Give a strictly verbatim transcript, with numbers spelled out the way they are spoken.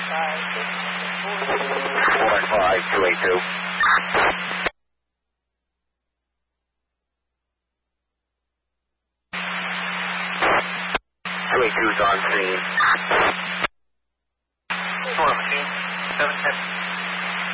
four five two eight two. two eight two's on scene. Four machine, seven ten.